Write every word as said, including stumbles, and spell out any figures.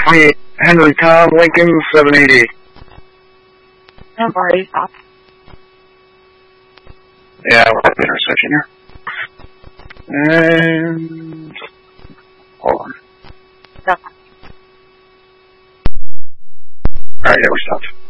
twenty-eight Henry Tom Lincoln seven eighty. I'm already stop. Yeah, we're at the intersection here. And hold on. Stop. Alright, yeah, we stopped.